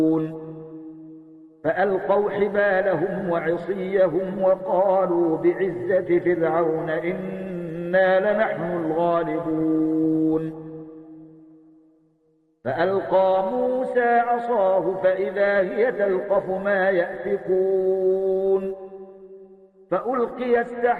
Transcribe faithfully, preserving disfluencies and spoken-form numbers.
فألقوا حبالهم وعصيهم وقالوا بعزة فرعون إنا لنحن الغالبون فألقى موسى عصاه فإذا هي تلقف ما يأفكون فألقي السحرة